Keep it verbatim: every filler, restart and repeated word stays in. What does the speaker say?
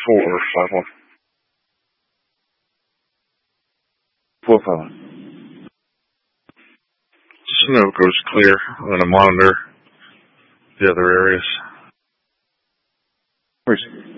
four five one. Four five one. Just know it goes clear. I'm going to monitor the other areas. Where's